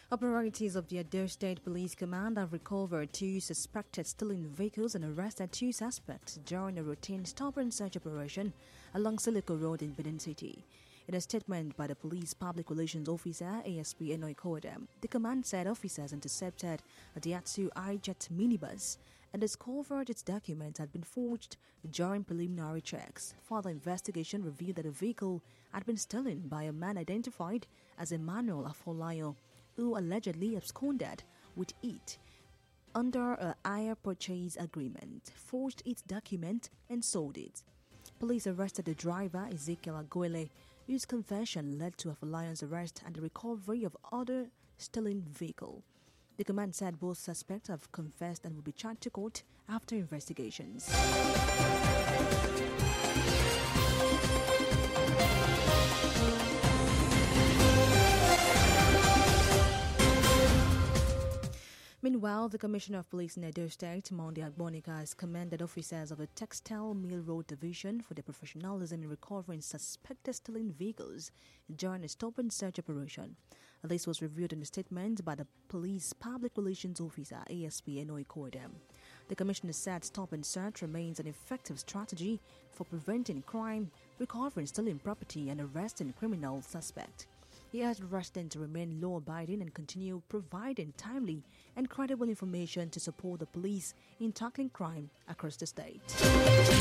Operatives of the Edo State Police Command have recovered 2 suspected stolen vehicles and arrested 2 suspects during a routine stop-and-search operation along Silico Road in Benin City. In a statement by the Police Public Relations Officer, ASP Enoy Kodem, the command said officers intercepted a Daihatsu iJet minibus and discovered its documents had been forged during preliminary checks. Further investigation revealed that the vehicle had been stolen by a man identified as Emmanuel Afolayo, who allegedly absconded with it under a hire purchase agreement, forged its document and sold it. Police arrested the driver, Ezekiel Agoele, whose confession led to Afolayo's arrest and the recovery of other stolen vehicle. The command said both suspects have confessed and will be charged to court after investigations. Meanwhile, the Commissioner of Police in Edo State, Monday Agbonika, has commended officers of the Textile Mill Road Division for their professionalism in recovering suspected stolen vehicles during a stop-and-search operation. This was reviewed in a statement by the Police Public Relations Officer, ASP Enoy Kodem. The Commissioner said stop-and-search remains an effective strategy for preventing crime, recovering stolen property, and arresting criminal suspects. He urged residents to remain law-abiding and continue providing timely and credible information to support the police in tackling crime across the state.